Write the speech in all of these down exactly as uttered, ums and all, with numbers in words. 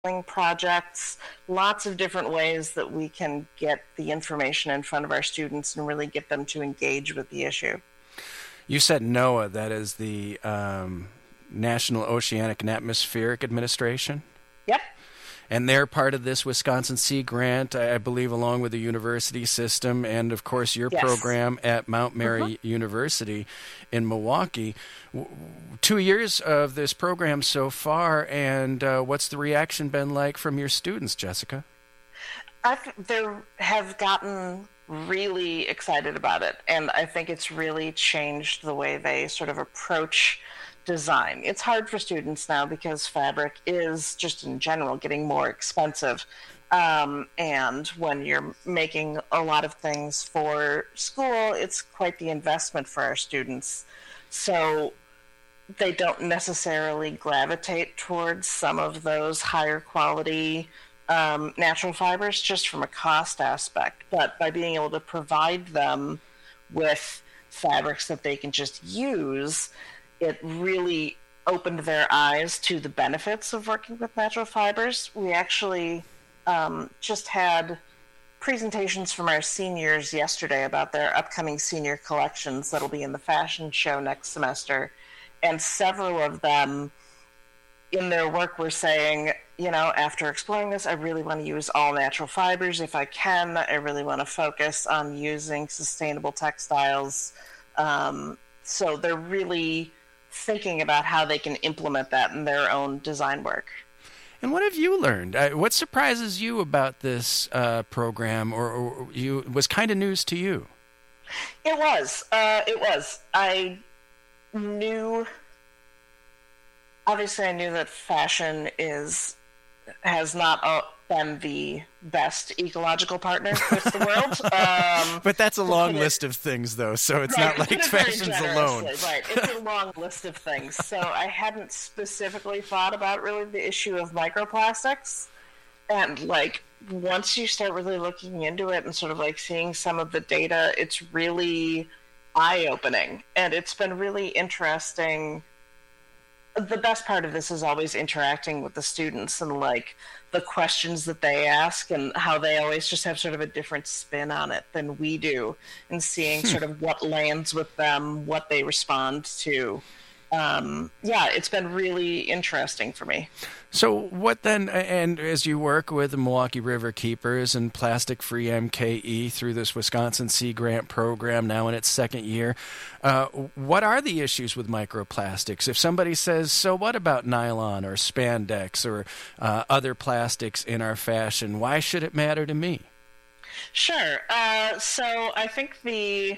projects, lots of different ways that we can get the information in front of our students and really get them to engage with the issue. You said NOAA, that is the um, National Oceanic and Atmospheric Administration? Yep. And they're part of this Wisconsin Sea Grant, I believe, along with the university system and, of course, your yes. program at Mount Mary uh-huh. University in Milwaukee. Two years of this program so far, and uh, what's the reaction been like from your students, Jessica? I've, they have gotten really excited about it, and I think it's really changed the way they sort of approach design. It's hard for students now because fabric is just in general getting more expensive. Um, and when you're making a lot of things for school, it's quite the investment for our students. So they don't necessarily gravitate towards some of those higher quality um, natural fibers just from a cost aspect. But by being able to provide them with fabrics that they can just use, it really opened their eyes to the benefits of working with natural fibers. We actually um, just had presentations from our seniors yesterday about their upcoming senior collections that'll be in the fashion show next semester. And several of them in their work were saying, you know, after exploring this, I really want to use all natural fibers if I can. I really want to focus on using sustainable textiles. Um, so they're really thinking about how they can implement that in their own design work. And what have you learned? Uh, what surprises you about this uh, program, or, or you was kind of news to you? It was. Uh, it was. I knew. Obviously, I knew that fashion is has not uh, been the best ecological partner with the world. Um, but that's a long list of things, though, so it's right, not like fashion's alone. Right, it's a long list of things. So I hadn't specifically thought about really the issue of microplastics. And, like, once you start really looking into it and sort of, like, seeing some of the data, it's really eye-opening. And it's been really interesting. The best part of this is always interacting with the students and, like, the questions that they ask and how they always just have sort of a different spin on it than we do, and seeing sort of what lands with them, what they respond to. Um, yeah, it's been really interesting for me. So what then, and as you work with the Milwaukee River Keepers and Plastic Free M K E through this Wisconsin Sea Grant program now in its second year, uh, what are the issues with microplastics? If somebody says, so what about nylon or spandex or uh, other plastics in our fashion, why should it matter to me? Sure. Uh, so I think the...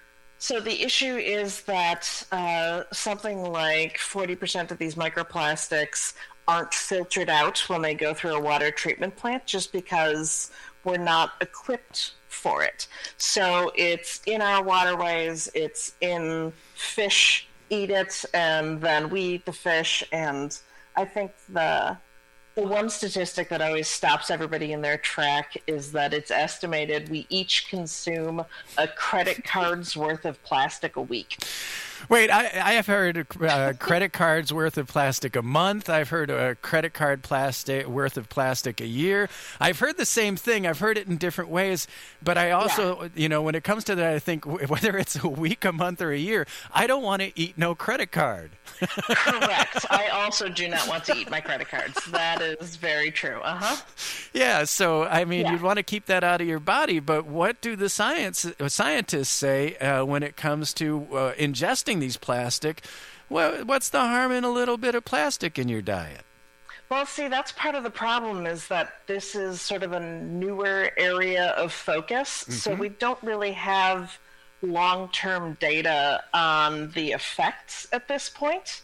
So the issue is that uh, something like forty percent of these microplastics aren't filtered out when they go through a water treatment plant just because we're not equipped for it. So it's in our waterways, it's in fish eat it, and then we eat the fish. And I think the... The one statistic that always stops everybody in their track is that it's estimated we each consume a credit card's worth of plastic a week. Wait, I, I have heard uh, credit cards worth of plastic a month. I've heard a credit card plastic worth of plastic a year. I've heard the same thing. I've heard it in different ways. But I also, yeah. you know, when it comes to that, I think whether it's a week, a month, or a year, I don't want to eat no credit card. Correct. I also do not want to eat my credit cards. That is very true. Uh-huh. Yeah, so, I mean, yeah. you'd want to keep that out of your body. But what do the science scientists say uh, when it comes to uh, ingesting these plastic? Well, what's the harm in a little bit of plastic in your diet? Well, see, that's part of the problem, is that this is sort of a newer area of focus. Mm-hmm. So we don't really have long-term data on the effects at this point.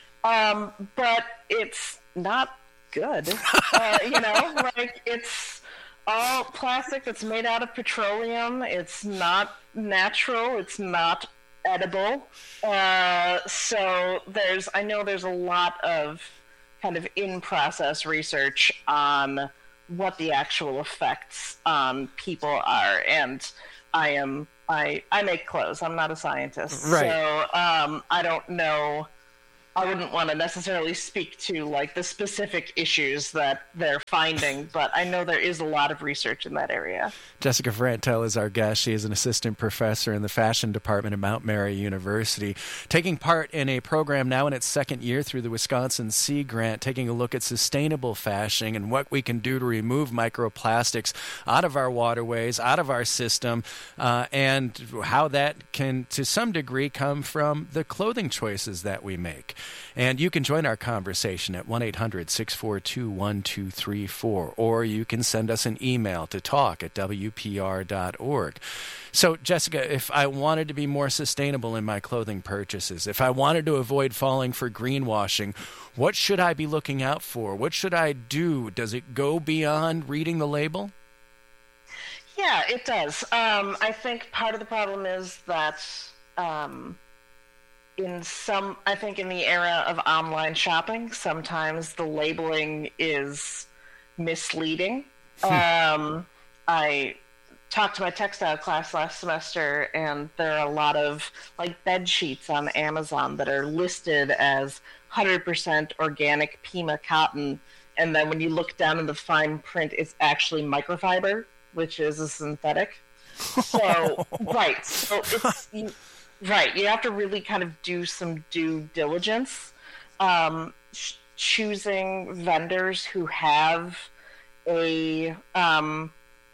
Um, but it's not good. uh, you know, like, it's all plastic that's made out of petroleum. It's not natural. It's not edible. Uh, so there's, I know there's a lot of kind of in-process research on what the actual effects on people are. And I am, I, I make clothes. I'm not a scientist. Right. So um, I don't know I wouldn't want to necessarily speak to like the specific issues that they're finding, but I know there is a lot of research in that area. Jessica Frantell is our guest. She is an assistant professor in the fashion department at Mount Mary University, taking part in a program now in its second year through the Wisconsin Sea Grant, taking a look at sustainable fashion and what we can do to remove microplastics out of our waterways, out of our system, uh, and how that can, to some degree, come from the clothing choices that we make. And you can join our conversation at one eight hundred six four two one two three four, or you can send us an email to talk at w p r dot org. So, Jessica, if I wanted to be more sustainable in my clothing purchases, if I wanted to avoid falling for greenwashing, what should I be looking out for? What should I do? Does it go beyond reading the label? Yeah, it does. Um, I think part of the problem is that... Um, In some, I think in the era of online shopping, sometimes the labeling is misleading. um, I talked to my textile class last semester, and there are a lot of like bed sheets on Amazon that are listed as one hundred percent organic Pima cotton, and then when you look down in the fine print, it's actually microfiber, which is a synthetic. So, right. So it's... You, Right, you have to really kind of do some due diligence, um, ch- choosing vendors who have a, um,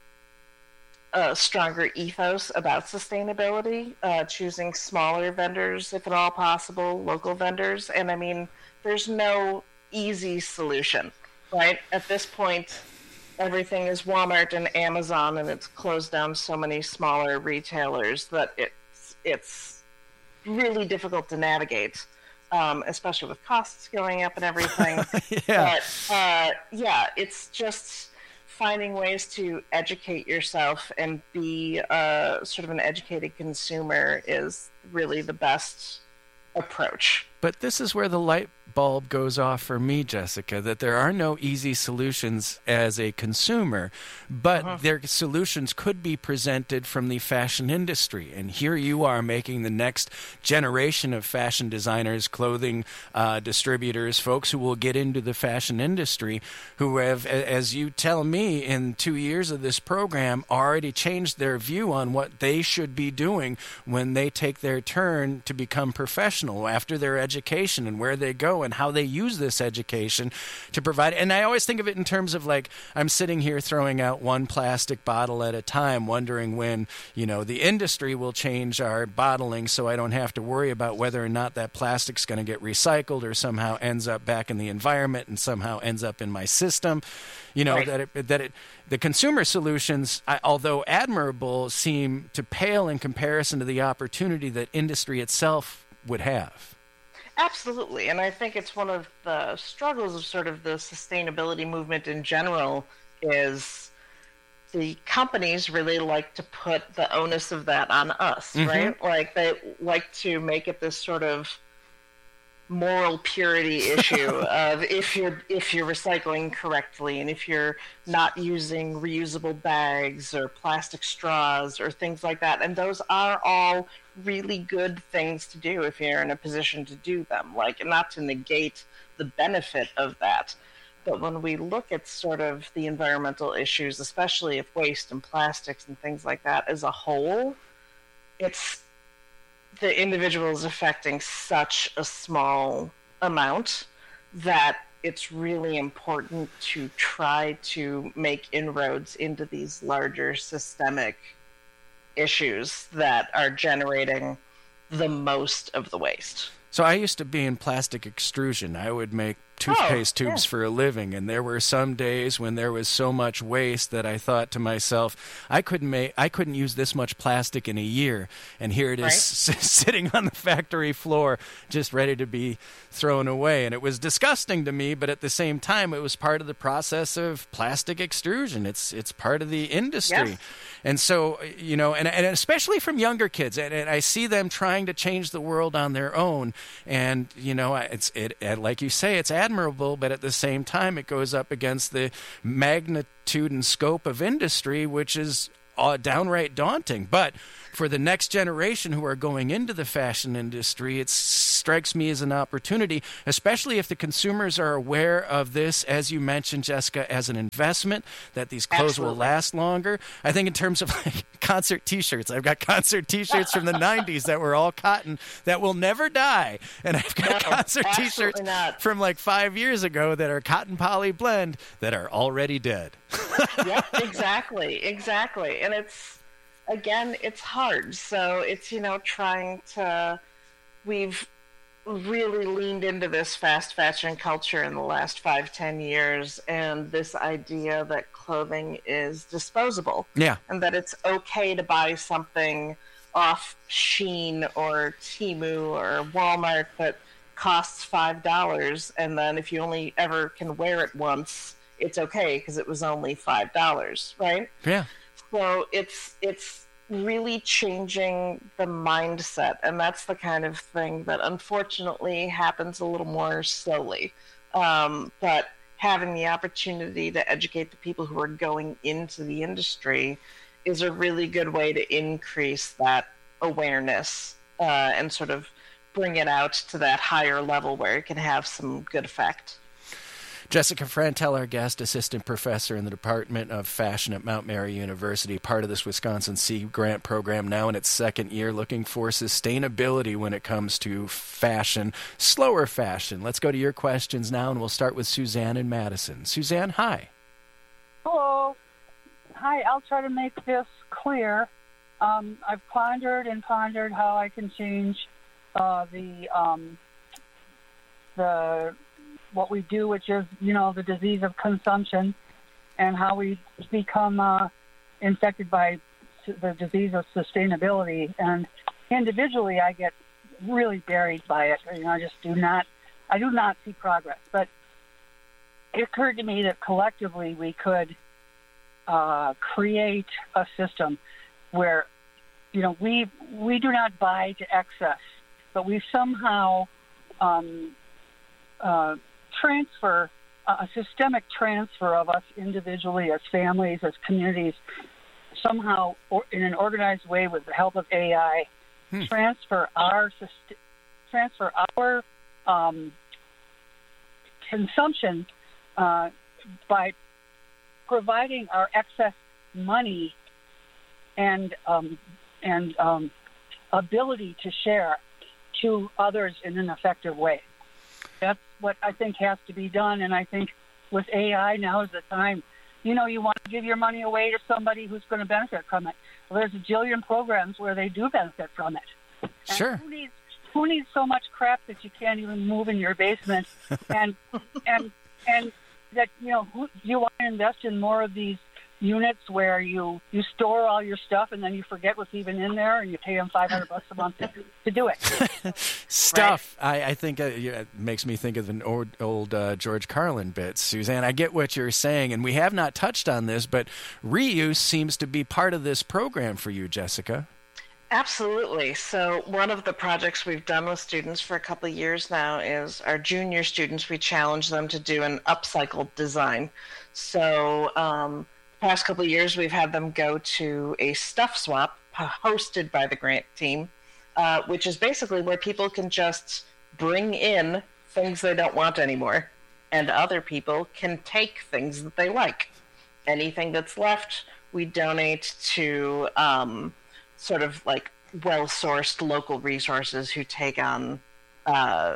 a stronger ethos about sustainability, uh, choosing smaller vendors if at all possible, local vendors, and I mean, there's no easy solution, right? At this point, everything is Walmart and Amazon, and it's closed down so many smaller retailers that it's it's really difficult to navigate, um, especially with costs going up and everything. yeah. But uh, yeah, it's just finding ways to educate yourself and be uh, sort of an educated consumer is really the best approach. But this is where the light bulb goes off for me, Jessica, that there are no easy solutions as a consumer, but uh-huh. their solutions could be presented from the fashion industry. And here you are making the next generation of fashion designers, clothing uh, distributors, folks who will get into the fashion industry, who have, as you tell me, in two years of this program, already changed their view on what they should be doing when they take their turn to become professional after their education and where they go and how they use this education to provide. And I always think of it in terms of like, I'm sitting here throwing out one plastic bottle at a time, wondering when, you know, the industry will change our bottling so I don't have to worry about whether or not that plastic's going to get recycled or somehow ends up back in the environment and somehow ends up in my system. You know, right. that it, that it, the consumer solutions, I, although admirable, seem to pale in comparison to the opportunity that industry itself would have. Absolutely, and I think it's one of the struggles of sort of the sustainability movement in general is the companies really like to put the onus of that on us, mm-hmm. right? Like they like to make it this sort of moral purity issue of if you're if you're recycling correctly and if you're not using reusable bags or plastic straws or things like that. And those are all really good things to do if you're in a position to do them, like not to negate the benefit of that. But when we look at sort of the environmental issues, especially of waste and plastics and things like that as a whole, it's the individual is affecting such a small amount that it's really important to try to make inroads into these larger systemic issues that are generating the most of the waste. So I used to be in plastic extrusion. I would make toothpaste oh, tubes yeah. for a living, and there were some days when there was so much waste that I thought to myself, I couldn't make, I couldn't use this much plastic in a year, and here it is right. s- sitting on the factory floor, just ready to be thrown away. And it was disgusting to me, but at the same time, it was part of the process of plastic extrusion. It's it's part of the industry. Yes. And so, you know, and, and especially from younger kids, and, and I see them trying to change the world on their own. And, you know, it's it, like you say, it's admirable, but at the same time, it goes up against the magnitude and scope of industry, which is uh, downright daunting. But for the next generation who are going into the fashion industry, it strikes me as an opportunity, especially if the consumers are aware of this, as you mentioned, Jessica, as an investment, that these clothes Absolutely. Will last longer. I think in terms of like concert T-shirts, I've got concert T-shirts from the nineties that were all cotton that will never die. And I've got no, concert T-shirts not. from like five years ago that are cotton poly blend that are already dead. Yep, exactly, exactly. And it's, again, it's hard. So it's, you know, trying to, we've really leaned into this fast fashion culture in the last five, ten years, and this idea that clothing is disposable. Yeah. And that it's okay to buy something off Shein or Temu or Walmart that costs five dollars, and then if you only ever can wear it once, it's okay because it was only five dollars, right? Yeah. So it's it's really changing the mindset, and that's the kind of thing that unfortunately happens a little more slowly. Um, but having the opportunity to educate the people who are going into the industry is a really good way to increase that awareness uh, and sort of bring it out to that higher level where it can have some good effect. Jessica Frantell, our guest, assistant professor in the Department of Fashion at Mount Mary University, part of this Wisconsin Sea Grant program, now in its second year, looking for sustainability when it comes to fashion, slower fashion. Let's go to your questions now, and we'll start with Suzanne in Madison. Suzanne, hi. Hello. Hi, I'll try to make this clear. Um, I've pondered and pondered how I can change uh, the um, the what we do, which is, you know, the disease of consumption, and how we become uh, infected by the disease of sustainability. And individually, I get really buried by it. You know, I just do not, I do not see progress. But it occurred to me that collectively we could uh, create a system where, you know, we we do not buy to excess, but we somehow um, uh, transfer, uh, a systemic transfer of us individually, as families, as communities, somehow or in an organized way with the help of A I, hmm. transfer our transfer our um, consumption uh, by providing our excess money and um, and um, ability to share to others in an effective way. That's what I think has to be done, and I think with A I, now is the time. You know, you want to give your money away to somebody who's going to benefit from it. Well, there's a jillion programs where they do benefit from it. And sure. Who needs, who needs so much crap that you can't even move in your basement? and and and that, you know, who, you want to invest in more of these units where you, you store all your stuff and then you forget what's even in there, and you pay them five hundred bucks a month to, to do it. Stuff, right? I, I think uh, yeah, it makes me think of an old, old uh, George Carlin bit. Suzanne, I get what you're saying, and we have not touched on this, but reuse seems to be part of this program for you, Jessica. Absolutely. So one of the projects we've done with students for a couple of years now is our junior students, we challenge them to do an upcycled design. So um, past couple of years, we've had them go to a stuff swap hosted by the grant team, uh, which is basically where people can just bring in things they don't want anymore, and other people can take things that they like. Anything that's left, we donate to um, sort of like well-sourced local resources who take on uh,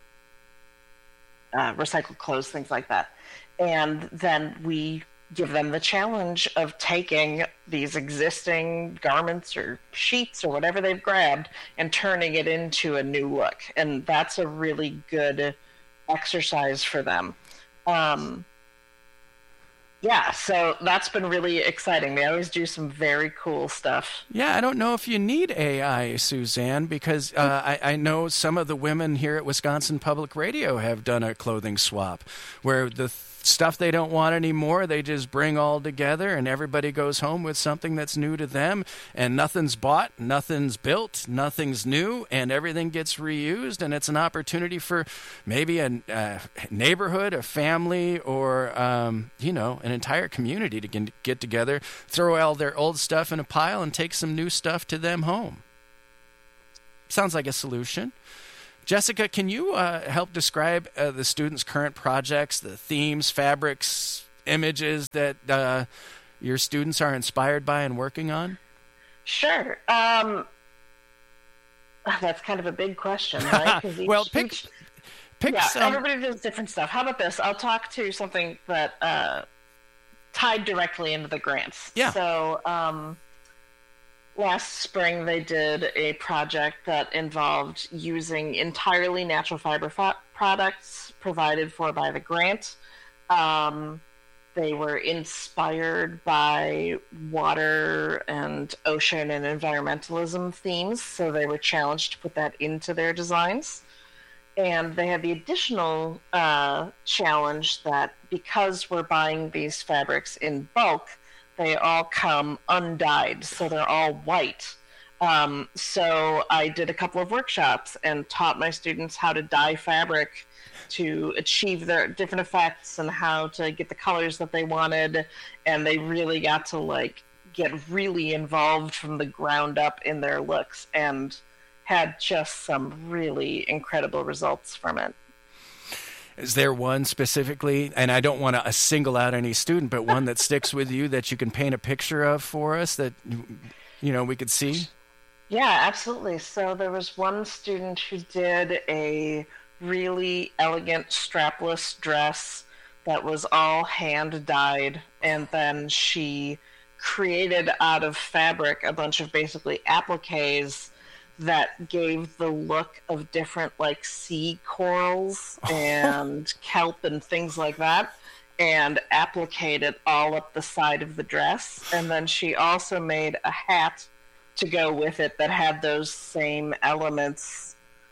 uh, recycled clothes, things like that. And then we give them the challenge of taking these existing garments or sheets or whatever they've grabbed and turning it into a new look. And that's a really good exercise for them. Um, yeah, so that's been really exciting. They always do some very cool stuff. Yeah, I don't know if you need A I, Suzanne, because uh, I, I know some of the women here at Wisconsin Public Radio have done a clothing swap where the stuff they don't want anymore, they just bring all together, and everybody goes home with something that's new to them, and nothing's bought, nothing's built, nothing's new, and everything gets reused, and it's an opportunity for maybe a uh, neighborhood, a family, or, um, you know, an entire community to get together, throw all their old stuff in a pile, and take some new stuff to them home. Sounds like a solution. Jessica, can you uh, help describe uh, the students' current projects, the themes, fabrics, images that uh, your students are inspired by and working on? Sure. Um, that's kind of a big question, right? Each, well, pick, each, pick yeah, some... everybody does different stuff. How about this? I'll talk to something that uh, tied directly into the grants. Yeah. So... Um, Last spring, they did a project that involved using entirely natural fiber fo- products provided for by the grant. Um, they were inspired by water and ocean and environmentalism themes, so they were challenged to put that into their designs. And they had the additional uh, challenge that because we're buying these fabrics in bulk, they all come undyed, so they're all white. Um, so I did a couple of workshops and taught my students how to dye fabric to achieve their different effects and how to get the colors that they wanted. And they really got to like get really involved from the ground up in their looks and had just some really incredible results from it. Is there one specifically, and I don't want to single out any student, but one that sticks with you that you can paint a picture of for us that, you know, we could see? Yeah, absolutely. So there was one student who did a really elegant strapless dress that was all hand dyed, and then she created out of fabric a bunch of basically appliques that gave the look of different like sea corals and kelp and things like that, and appliqued it all up the side of the dress. And then she also made a hat to go with it that had those same elements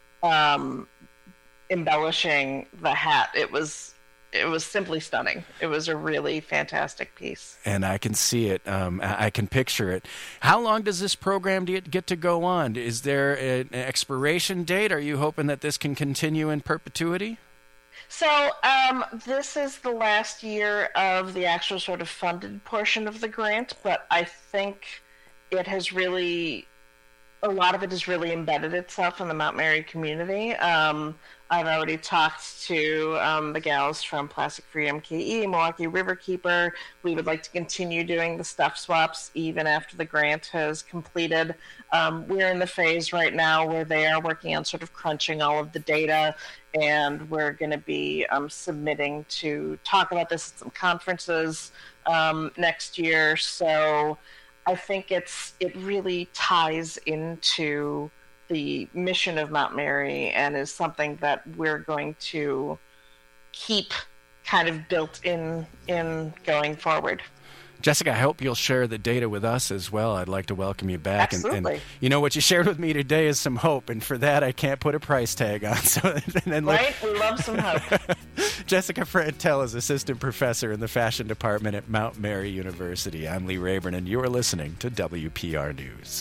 um, embellishing the hat. It was It was simply stunning. It was a really fantastic piece. And I can see it. Um, I can picture it. How long does this program get to go on? Is there an expiration date? Are you hoping that this can continue in perpetuity? So um, this is the last year of the actual sort of funded portion of the grant, but I think it has really, a lot of it has really embedded itself in the Mount Mary community. Um, I've already talked to um, the gals from Plastic Free M K E, Milwaukee Riverkeeper. We would like to continue doing the stuff swaps even after the grant has completed. Um, we're in the phase right now where they are working on sort of crunching all of the data, and we're going to be um, submitting to talk about this at some conferences um, next year. So I think it's it really ties into the mission of Mount Mary and is something that we're going to keep kind of built in in going forward. Jessica, I hope you'll share the data with us as well. I'd like to welcome you back. Absolutely. And, and you know, what you shared with me today is some hope, and for that I can't put a price tag on. So, and then right? We love some hope. Jessica Frantell is Assistant Professor in the Fashion Department at Mount Mary University. I'm Lee Rayburn, and you're listening to W P R News.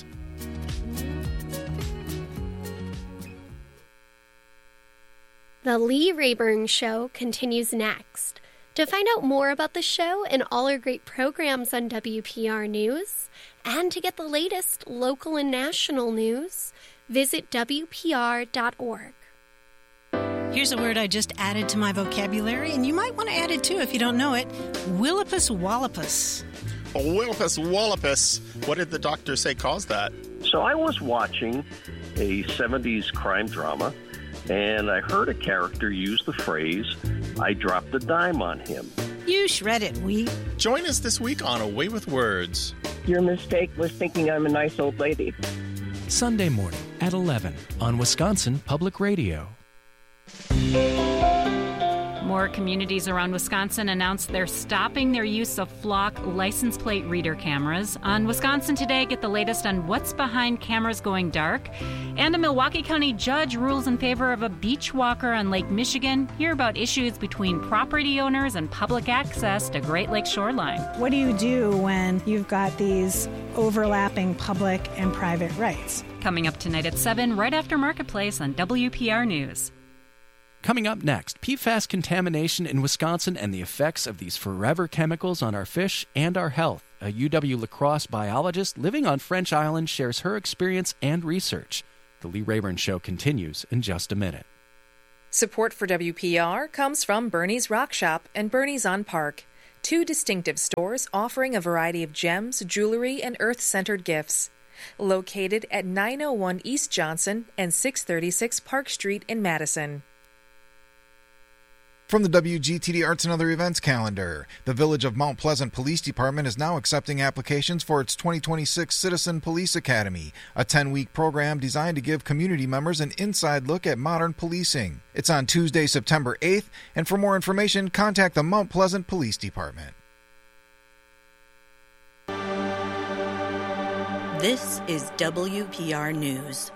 The Lee Rayburn Show continues next. To find out more about the show and all our great programs on W P R News, and to get the latest local and national news, visit W P R dot org. Here's a word I just added to my vocabulary, and you might want to add it too if you don't know it. Willipus wallopus. Willipus wallopus. What did the doctor say caused that? So I was watching a seventies crime drama, and I heard a character use the phrase, "I dropped a dime on him." You shred it, we. Join us this week on A Way with Words. Your mistake was thinking I'm a nice old lady. Sunday morning at eleven on Wisconsin Public Radio. More communities around Wisconsin announced they're stopping their use of Flock license plate reader cameras. On Wisconsin Today, get the latest on what's behind cameras going dark. And a Milwaukee County judge rules in favor of a beach walker on Lake Michigan. Hear about issues between property owners and public access to Great Lakes shoreline. What do you do when you've got these overlapping public and private rights? Coming up tonight at seven, right after Marketplace on W P R News. Coming up next, P FAS contamination in Wisconsin and the effects of these forever chemicals on our fish and our health. A U W-La Crosse biologist living on French Island shares her experience and research. The Lee Rayburn Show continues in just a minute. Support for W P R comes from Bernie's Rock Shop and Bernie's on Park, two distinctive stores offering a variety of gems, jewelry, and earth-centered gifts. Located at nine oh one East Johnson and six thirty-six Park Street in Madison. From the W G T D Arts and Other Events calendar, the Village of Mount Pleasant Police Department is now accepting applications for its twenty twenty-six Citizen Police Academy, a ten-week program designed to give community members an inside look at modern policing. It's on Tuesday, September eighth, and for more information, contact the Mount Pleasant Police Department. This is W P R News.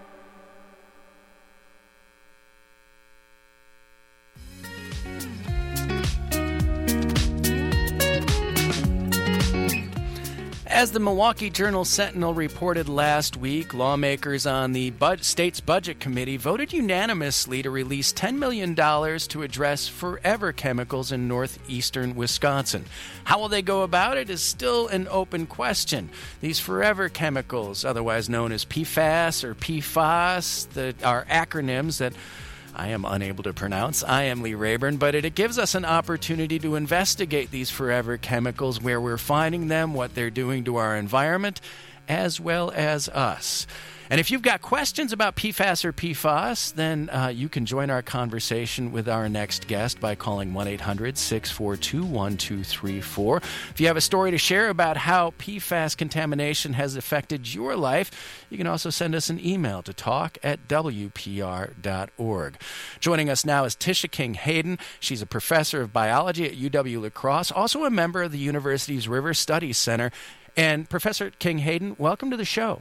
As the Milwaukee Journal-Sentinel reported last week, lawmakers on the bud- state's budget committee voted unanimously to release ten million dollars to address forever chemicals in northeastern Wisconsin. How will they go about it is still an open question. These forever chemicals, otherwise known as P FAS or P FOS, that are acronyms that I am unable to pronounce. I am Lee Rayburn, but it, it gives us an opportunity to investigate these forever chemicals, where we're finding them, what they're doing to our environment, as well as us. And if you've got questions about P FAS or P FOS, then uh, you can join our conversation with our next guest by calling one eight hundred six four two one two three four. If you have a story to share about how P FAS contamination has affected your life, you can also send us an email to talk at w p r dot org. Joining us now is Tisha King Hayden. She's a professor of biology at U W-La Crosse, also a member of the university's River Studies Center. And Professor King Hayden, welcome to the show.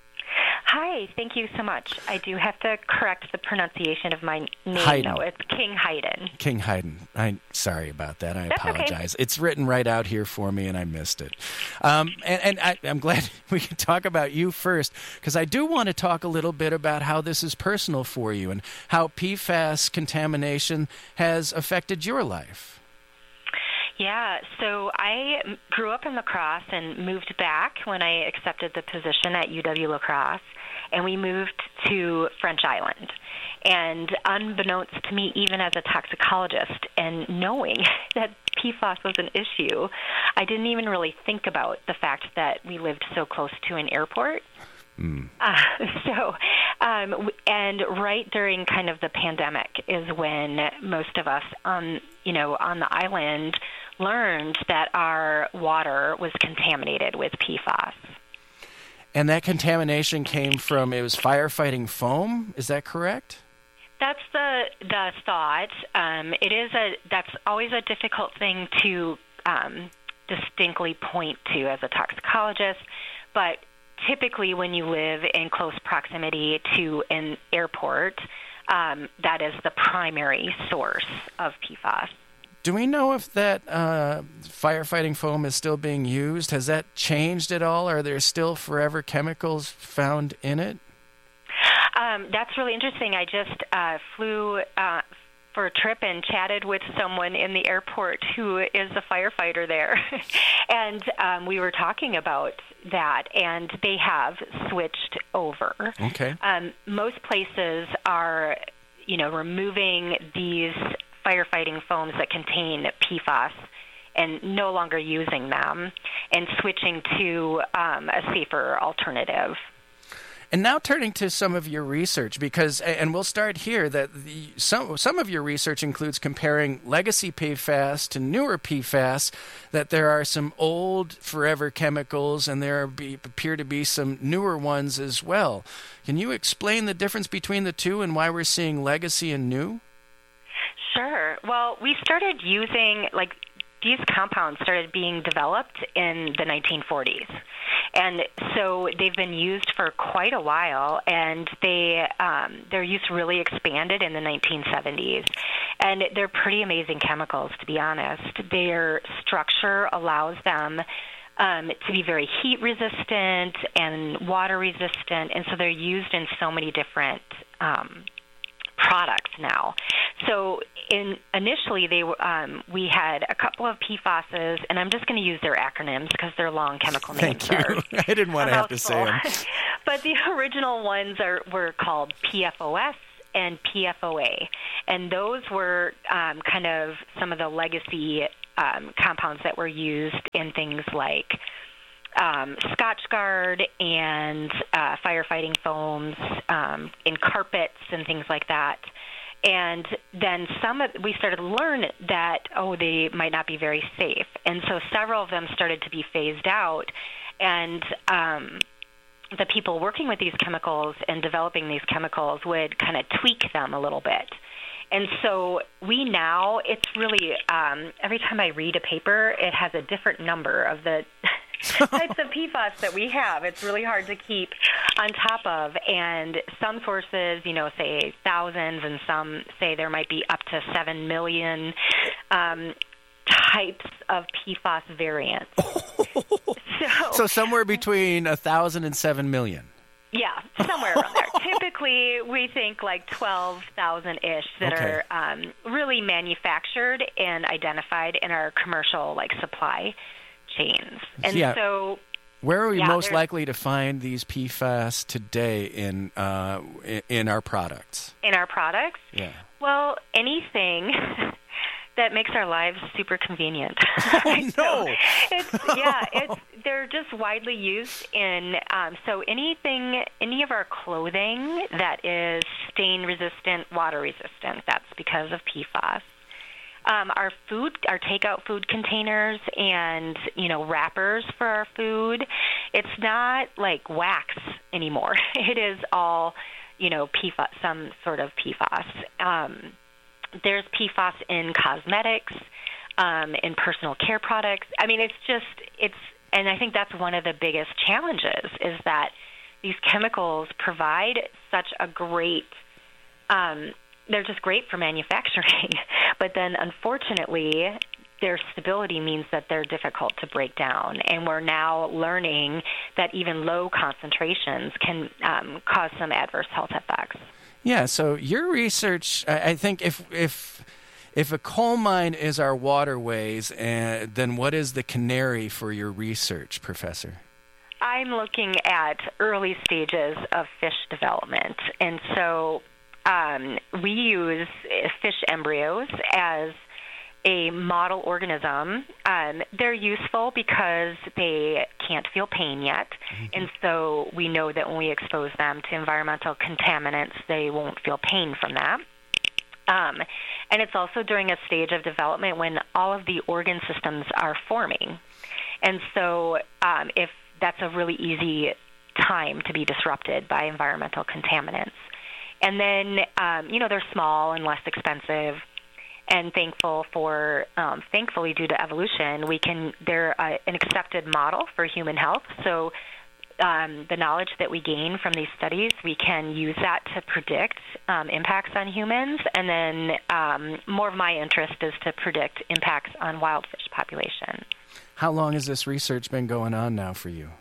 Hi, thank you so much. I do have to correct the pronunciation of my name, Hayden. though. It's King Hayden. King Hayden. I'm sorry about that. I That's apologize. okay. It's written right out here for me, and I missed it. Um, and and I, I'm glad we can talk about you first, because I do want to talk a little bit about how this is personal for you and how P FAS contamination has affected your life. Yeah, so I grew up in La Crosse and moved back when I accepted the position at U W-La Crosse, and we moved to French Island. And unbeknownst to me, even as a toxicologist, and knowing that P FOS was an issue, I didn't even really think about the fact that we lived so close to an airport. Mm. Uh, so, um, and right during kind of the pandemic is when most of us, um, you know, on the island learned that our water was contaminated with P FOS. And that contamination came from, it was firefighting foam, is that correct? That's the the thought. Um, it is a that's always a difficult thing to um, distinctly point to as a toxicologist, but typically when you live in close proximity to an airport, um, that is the primary source of P FOS. Do we know if that uh, firefighting foam is still being used? Has that changed at all? Are there still forever chemicals found in it? Um, that's really interesting. I just uh, flew uh, for a trip and chatted with someone in the airport who is a firefighter there. and um, we were talking about that, and they have switched over. Okay. Um, most places are, you know, removing these firefighting foams that contain P FOS and no longer using them and switching to um, a safer alternative. And now turning to some of your research, because, and we'll start here, that the, some some of your research includes comparing legacy P FAS to newer P FAS, that there are some old forever chemicals and there be, appear to be some newer ones as well. Can you explain the difference between the two and why we're seeing legacy and new? Sure. Sure. Well, we started using, like, these compounds started being developed in the nineteen forties. And so they've been used for quite a while, and they um, their use really expanded in the nineteen seventies. And they're pretty amazing chemicals, to be honest. Their structure allows them um, to be very heat resistant and water resistant, and so they're used in so many different um, products now. So in, initially, they were, um, we had a couple of P FASs, and I'm just going to use their acronyms because they're long chemical names. Thank you. I didn't want to have to say them. But the original ones are were called P F O S and P F O A, and those were um, kind of some of the legacy um, compounds that were used in things like Um, Scotchgard and uh, firefighting foams um, in carpets and things like that. And then some of, we started to learn that, oh, they might not be very safe. And so several of them started to be phased out. And um, the people working with these chemicals and developing these chemicals would kind of tweak them a little bit. And so we now, it's really, um, every time I read a paper, it has a different number of the types of P FAS that we have. It's really hard to keep on top of. And some sources, you know, say thousands, and some say there might be up to seven million um, types of P FAS variants. so, so somewhere between a thousand and seven million. Yeah, somewhere around there. Typically, we think like twelve thousand-ish that Okay. are um, really manufactured and identified in our commercial, like, supply chains. And Yeah. so... Where are we yeah, most there's- likely to find these P FAS today in uh, i- in our products? In our products? Yeah. Well, anything that makes our lives super convenient. Oh, no! It's, yeah, it's, they're just widely used in, um, so anything, any of our clothing that is stain resistant, water resistant, that's because of P FAS. Um, our food, our takeout food containers and, you know, wrappers for our food, it's not like wax anymore. It is all, you know, P FAS, some sort of P FAS. Um, there's P FAS in cosmetics, um, in personal care products. I mean, it's just, it's, and I think that's one of the biggest challenges is that these chemicals provide such a great, um, they're just great for manufacturing. But then, unfortunately, their stability means that they're difficult to break down. And we're now learning that even low concentrations can um, cause some adverse health effects. Yeah, so your research, I I think if if if a coal mine is our waterways, uh, then what is the canary for your research, Professor? I'm looking at early stages of fish development. And so um, we use fish embryos as a model organism. Um, they're useful because they can't feel pain yet, mm-hmm. and so we know that when we expose them to environmental contaminants, they won't feel pain from that. Um, and it's also during a stage of development when all of the organ systems are forming. And so um, if that's a really easy time to be disrupted by environmental contaminants. And then, um, you know, they're small and less expensive. And thankful for, um, thankfully, due to evolution, we can. They're uh, an accepted model for human health. So, um, the knowledge that we gain from these studies, we can use that to predict um, impacts on humans. And then, um, more of my interest is to predict impacts on wild fish populations. How long has this research been going on now for you?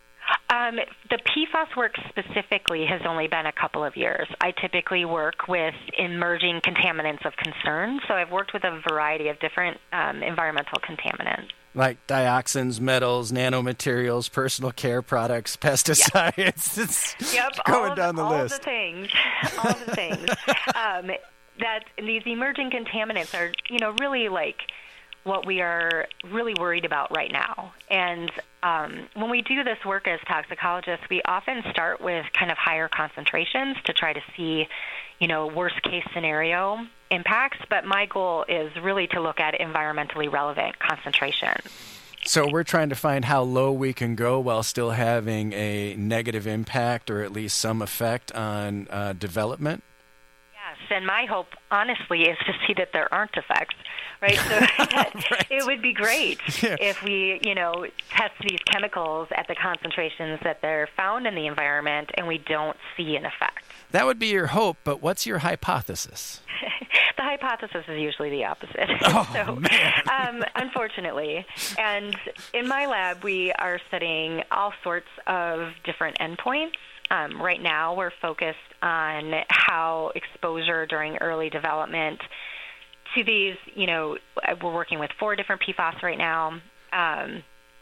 Um, the P FAS work specifically has only been a couple of years. I typically work with emerging contaminants of concern, so I've worked with a variety of different um, environmental contaminants. Like dioxins, metals, nanomaterials, personal care products, pesticides. Yep. It's yep, going all down the, the all list. All the things. All the things. um, that these emerging contaminants are, you know, really like what we are really worried about right now. And um, when we do this work as toxicologists, we often start with kind of higher concentrations to try to see, you know, worst case scenario impacts. But my goal is really to look at environmentally relevant concentrations. So we're trying to find how low we can go while still having a negative impact or at least some effect on uh, development? Yes, and my hope, honestly, is to see that there aren't effects, right? So right. It would be great yeah. if we, you know, test these chemicals at the concentrations that they're found in the environment and we don't see an effect. That would be your hope, but what's your hypothesis? The hypothesis is usually the opposite. Oh, so, man. um, unfortunately. And in my lab, we are studying all sorts of different endpoints. Um, right now, we're focused on how exposure during early development to these, you know, we're working with four different P FAS right now, um,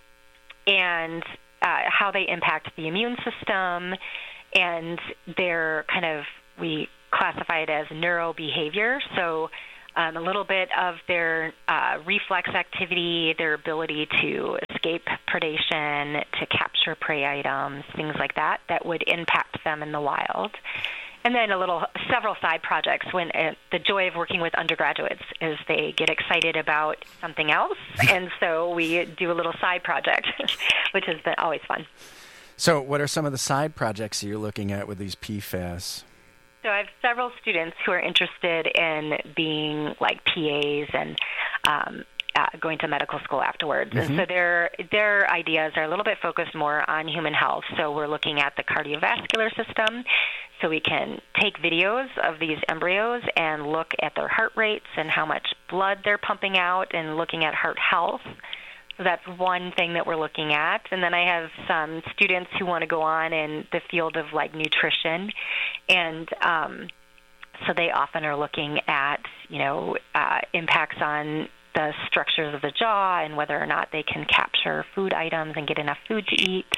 and uh, how they impact the immune system, and they're kind of, we classify it as neurobehavior, so um, a little bit of their uh, reflex activity, their ability to escape predation, to capture prey items, things like that, that would impact them in the wild. And then a little, several side projects. When uh, the joy of working with undergraduates is they get excited about something else, and so we do a little side project, which has been always fun. So what are some of the side projects you're looking at with these P FAS? So I have several students who are interested in being like P As and um, uh, going to medical school afterwards. Mm-hmm. And so their their ideas are a little bit focused more on human health. So we're looking at the cardiovascular system. So we can take videos of these embryos and look at their heart rates and how much blood they're pumping out, and looking at heart health. So that's one thing that we're looking at. And then I have some students who want to go on in the field of like nutrition. And um, so they often are looking at, you know, uh, impacts on the structures of the jaw and whether or not they can capture food items and get enough food to eat.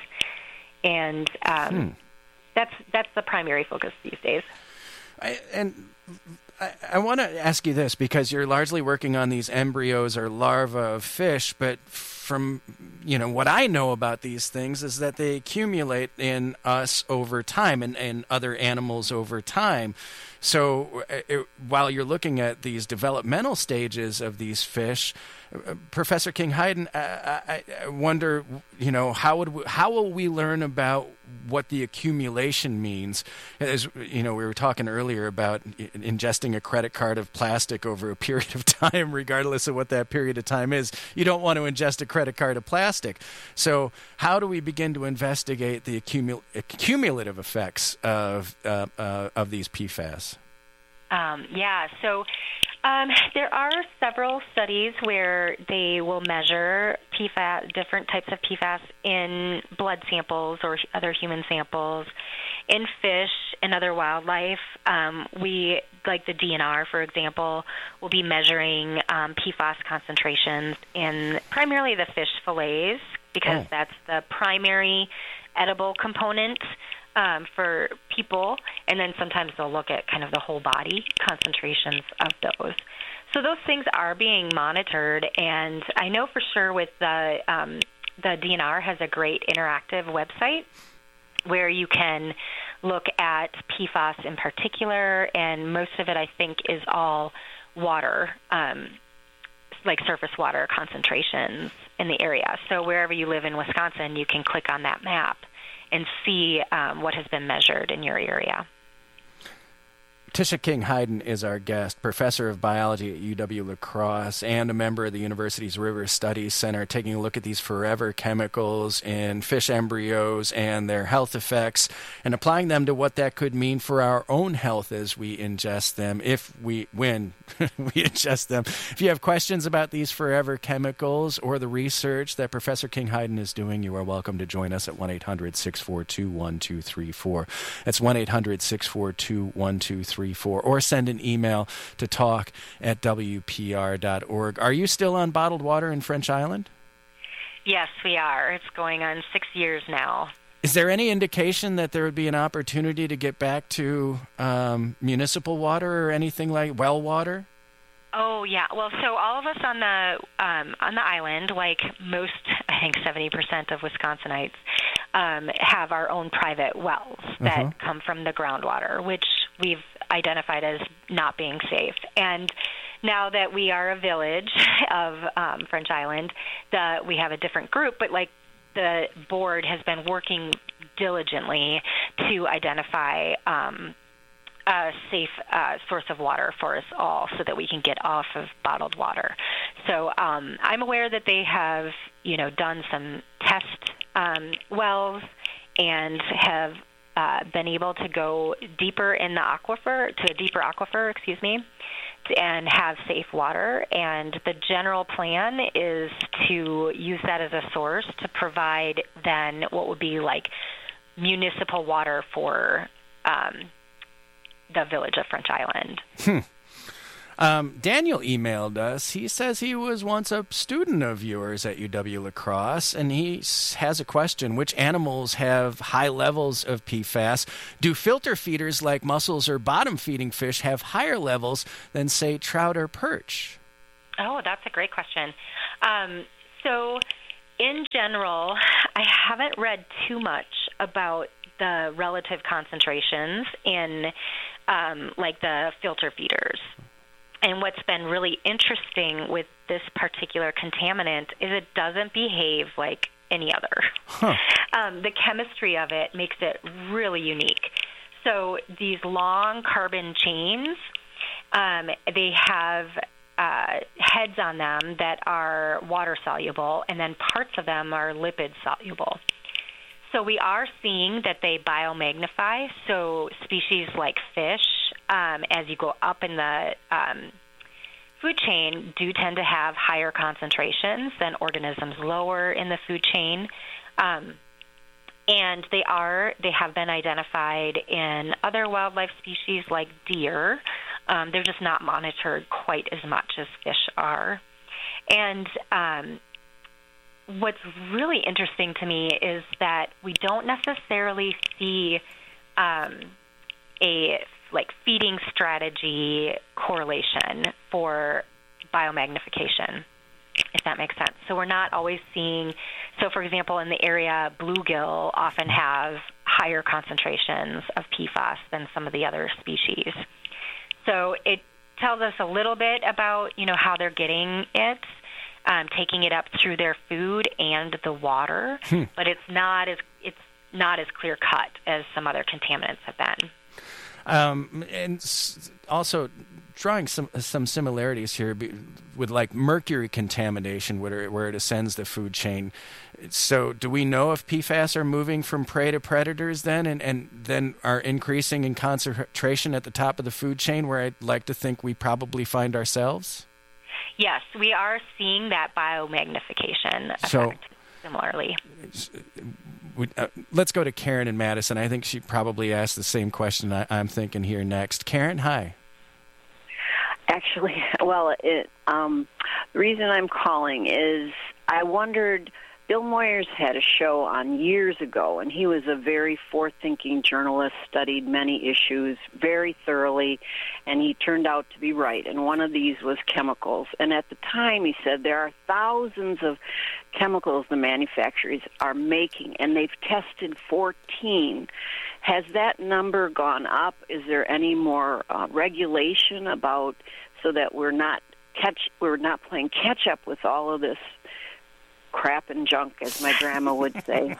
And um, hmm. that's that's the primary focus these days. I, and I, I want to ask you this, because you're largely working on these embryos or larvae of fish, but from, you know, what I know about these things is that they accumulate in us over time and, and other animals over time. So it, while you're looking at these developmental stages of these fish, uh, Professor King-Heiden, uh, I, I wonder, you know, how would we, how will we learn about what the accumulation means? As you know, we were talking earlier about ingesting a credit card of plastic over a period of time, regardless of what that period of time is. You don't want to ingest a credit card of plastic. So how do we begin to investigate the accumul- accumulative effects of uh, uh, of these P FAS? Um, yeah, so um, there are several studies where they will measure P FAS, different types of P FAS in blood samples or other human samples, in fish and other wildlife. Um, we, like the D N R, for example, will be measuring um, P FAS concentrations in primarily the fish fillets, because oh. that's the primary edible component Um, for people, and then sometimes they'll look at kind of the whole body concentrations of those. So those things are being monitored, and I know for sure with the um, the D N R has a great interactive website where you can look at P FAS in particular, and most of it I think is all water, um, like surface water concentrations in the area. So wherever you live in Wisconsin, you can click on that map and see um, what has been measured in your area. Tisha King-Heiden is our guest, professor of biology at U W-La Crosse and a member of the university's River Studies Center, taking a look at these forever chemicals in fish embryos and their health effects, and applying them to what that could mean for our own health as we ingest them, if we, when we ingest them. If you have questions about these forever chemicals or the research that Professor King-Heiden is doing, you are welcome to join us at one eight hundred six four two one two three four. That's one eight hundred six four two one two three four, or send an email to talk at W P R dot org. Are you still on bottled water in French Island? Yes, we are. It's going on six years now. Is there any indication that there would be an opportunity to get back to um, municipal water or anything like well water? Oh yeah, well, so all of us on the um, on the island, like most, I think seventy percent of Wisconsinites, um, have our own private wells that uh-huh. come from the groundwater, which we've identified as not being safe. And now that we are a village of um, French Island, the, we have a different group, but like the board has been working diligently to identify um, a safe uh, source of water for us all so that we can get off of bottled water. So um, I'm aware that they have, you know, done some test um, wells and have uh, been able to go deeper in the aquifer, to a deeper aquifer, excuse me, and have safe water. And the general plan is to use that as a source to provide then what would be like municipal water for um, the village of French Island. Hmm. Um, Daniel emailed us. He says he was once a student of yours at U W La Crosse, and he has a question. Which animals have high levels of P FAS? Do filter feeders like mussels or bottom-feeding fish have higher levels than, say, trout or perch? Oh, that's a great question. Um, so, in general, I haven't read too much about the relative concentrations in, um, like, the filter feeders. And what's been really interesting with this particular contaminant is it doesn't behave like any other. Huh. Um, the chemistry of it makes it really unique. So these long carbon chains, um, they have uh, heads on them that are water-soluble, and then parts of them are lipid-soluble. So we are seeing that they biomagnify. So species like fish, um, as you go up in the um, food chain, do tend to have higher concentrations than organisms lower in the food chain. Um, and they are they have been identified in other wildlife species like deer. Um, they're just not monitored quite as much as fish are. And um, what's really interesting to me is that we don't necessarily see um, a like feeding strategy correlation for biomagnification, if that makes sense. So we're not always seeing, so for example, in the area, bluegill often have higher concentrations of P FAS than some of the other species. So it tells us a little bit about, you know, how they're getting it, um, taking it up through their food and the water, hmm. but it's not as it's not as clear cut as some other contaminants have been. Um, and also drawing some some similarities here with like mercury contamination, where it, where it ascends the food chain. So, do we know if P FAS are moving from prey to predators then, and, and then are increasing in concentration at the top of the food chain, where I'd like to think we probably find ourselves? Yes, we are seeing that biomagnification effect so, similarly. Uh, let's go to Karen in Madison. I think she probably asked the same question I, I'm thinking here next. Karen, hi. Actually, well, it, um, the reason I'm calling is I wondered, Bill Moyers had a show on years ago, and he was a very forward-thinking journalist, studied many issues very thoroughly, and he turned out to be right. And one of these was chemicals. And at the time, he said there are thousands of chemicals the manufacturers are making, and they've tested fourteen. Has that number gone up? Is there any more uh, regulation about so that we're not catch we're not playing catch up with all of this crap and junk, as my grandma would say?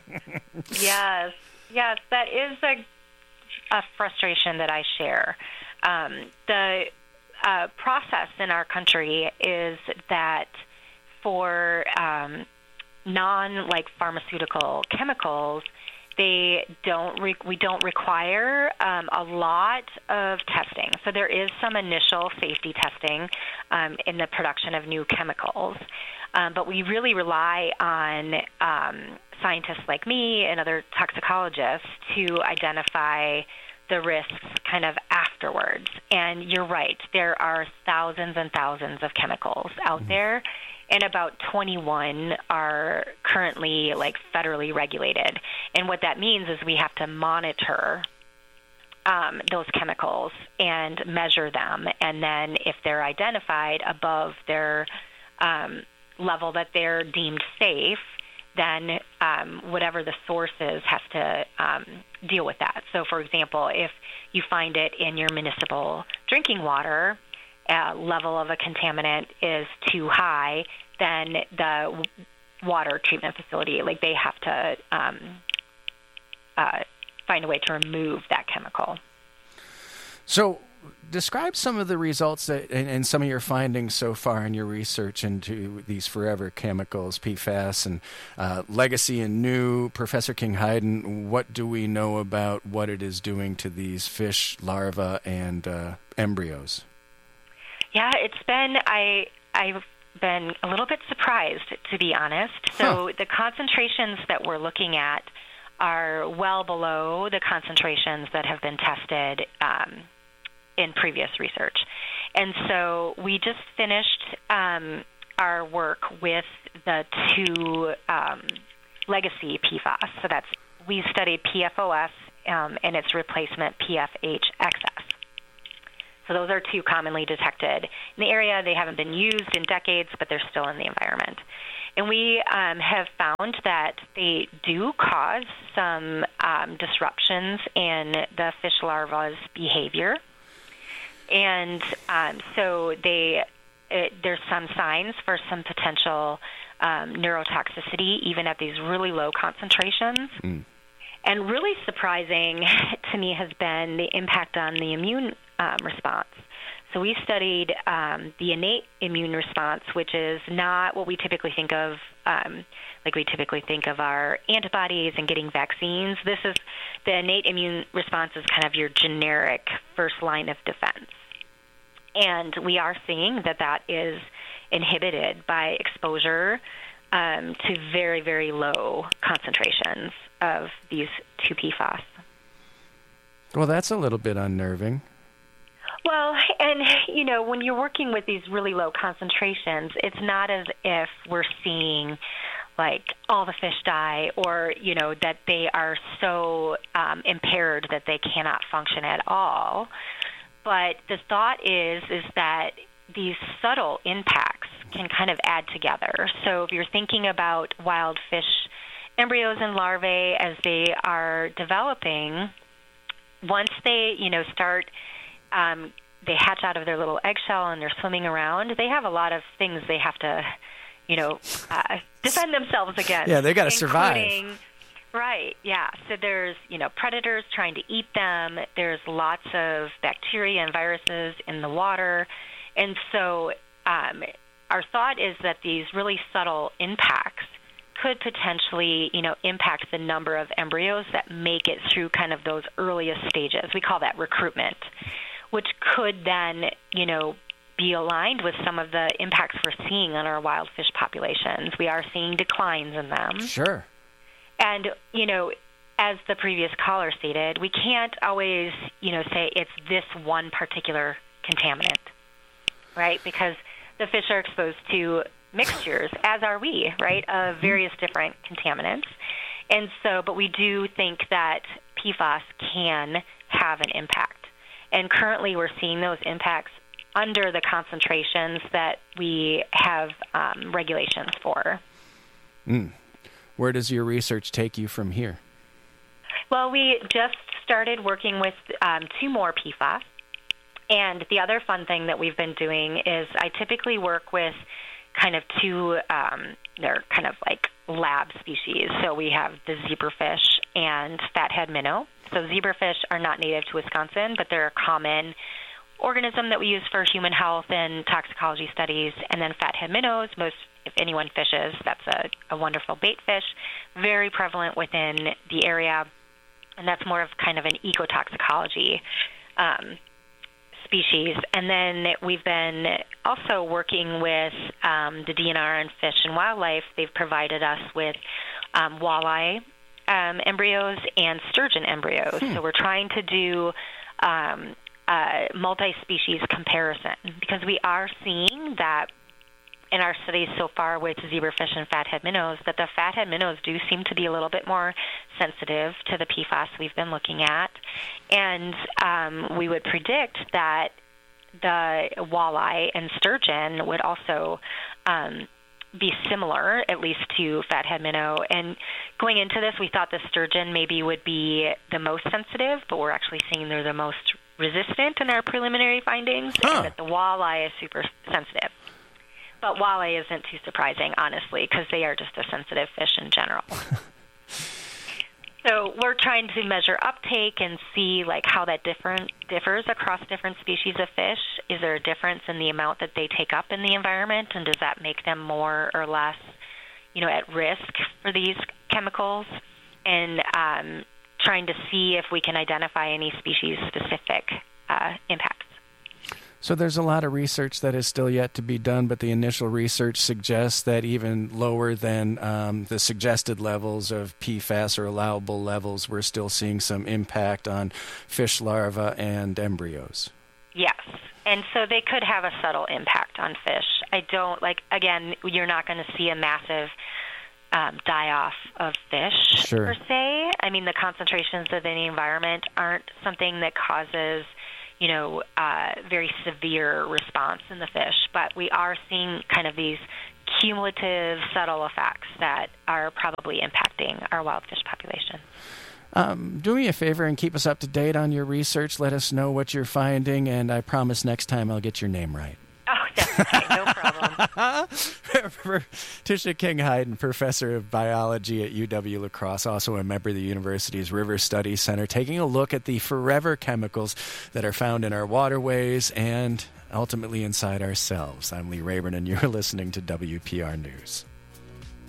Yes, yes, that is a, a frustration that I share. Um, the uh, process in our country is that for um, non like pharmaceutical chemicals, they don't re- we don't require um, a lot of testing. So there is some initial safety testing um, in the production of new chemicals. Um, but we really rely on um, scientists like me and other toxicologists to identify the risks kind of afterwards. And you're right, there are thousands and thousands of chemicals out mm-hmm. there, and about twenty-one are currently like federally regulated. And what that means is we have to monitor um, those chemicals and measure them. And then if they're identified above their um, level that they're deemed safe, then um, whatever the source is has to um, deal with that. So, for example, if you find it in your municipal drinking water, uh, level of a contaminant is too high, then the water treatment facility, like they have to um, uh, find a way to remove that chemical. So describe some of the results that, and, and some of your findings so far in your research into these forever chemicals, P FAS, and uh, legacy and new. Professor King-Hayden, what do we know about what it is doing to these fish larvae and uh, embryos? Yeah, it's been, I, I've been a little bit surprised, to be honest. So huh. the concentrations that we're looking at are well below the concentrations that have been tested um, in previous research. And so we just finished um, our work with the two um, legacy P FAS. So that's, we studied P F O S um, and its replacement P F H X S. So those are two commonly detected in the area. They haven't been used in decades, but they're still in the environment. And we um, have found that they do cause some um, disruptions in the fish larvae's behavior. And um, so they, it, there's some signs for some potential um, neurotoxicity, even at these really low concentrations. Mm. And really surprising to me has been the impact on the immune um, response. So we studied um, the innate immune response, which is not what we typically think of, um, like we typically think of our antibodies and getting vaccines. This is, the innate immune response is kind of your generic first line of defense. And we are seeing that that is inhibited by exposure um, to very, very low concentrations of these two P FAS. Well, that's a little bit unnerving. Well, and, you know, when you're working with these really low concentrations, it's not as if we're seeing, like, all the fish die or, you know, that they are so um, impaired that they cannot function at all. But the thought is, is that these subtle impacts can kind of add together. So if you're thinking about wild fish embryos and larvae as they are developing, once they, you know, start, um, they hatch out of their little eggshell and they're swimming around, they have a lot of things they have to, you know, uh, defend themselves against. Yeah, they got to survive. Right, yeah. So there's, you know, predators trying to eat them. There's lots of bacteria and viruses in the water. And so um, our thought is that these really subtle impacts could potentially, you know, impact the number of embryos that make it through kind of those earliest stages. We call that recruitment, which could then, you know, be aligned with some of the impacts we're seeing on our wild fish populations. We are seeing declines in them. Sure. And, you know, as the previous caller stated, we can't always, you know, say it's this one particular contaminant, right? Because the fish are exposed to mixtures, as are we, right, of various different contaminants. And so, but we do think that P FAS can have an impact. And currently we're seeing those impacts under the concentrations that we have um, regulations for. Mm. Where does your research take you from here? Well, we just started working with um, two more P FAS. And the other fun thing that we've been doing is I typically work with kind of two, um, they're kind of like lab species. So we have the zebrafish and fathead minnow. So zebrafish are not native to Wisconsin, but they're a common organism that we use for human health and toxicology studies. And then fathead minnows, most if anyone fishes, that's a, a wonderful bait fish, very prevalent within the area, and that's more of kind of an ecotoxicology um, species. And then we've been also working with um, the D N R and Fish and Wildlife. They've provided us with um, walleye um, embryos and sturgeon embryos. Hmm. So we're trying to do um, a multi-species comparison because we are seeing that in our studies so far with zebrafish and fathead minnows, that the fathead minnows do seem to be a little bit more sensitive to the P FAS we've been looking at. And um, we would predict that the walleye and sturgeon would also um, be similar, at least to fathead minnow. And going into this, we thought the sturgeon maybe would be the most sensitive, but we're actually seeing they're the most resistant in our preliminary findings, huh. and that the walleye is super sensitive. But walleye isn't too surprising, honestly, because they are just a sensitive fish in general. So we're trying to measure uptake and see like how that different differs across different species of fish. Is there a difference in the amount that they take up in the environment, and does that make them more or less, you know, at risk for these chemicals? And um, trying to see if we can identify any species-specific uh, impacts. So there's a lot of research that is still yet to be done, but the initial research suggests that even lower than um, the suggested levels of P FAS or allowable levels, we're still seeing some impact on fish larvae and embryos. Yes, and so they could have a subtle impact on fish. I don't, like, again, you're not going to see a massive um, die-off of fish, sure. per se. I mean, the concentrations of the environment aren't something that causes you know, uh, very severe response in the fish. But we are seeing kind of these cumulative, subtle effects that are probably impacting our wild fish population. Um, do me a favor and keep us up to date on your research. Let us know what you're finding, and I promise next time I'll get your name right. Oh, definitely. No problem. Tisha King-Hayden, professor of biology at U W La Crosse, also a member of the university's River Studies Center, taking a look at the forever chemicals that are found in our waterways and ultimately inside ourselves. I'm Lee Rayburn, and you're listening to W P R News.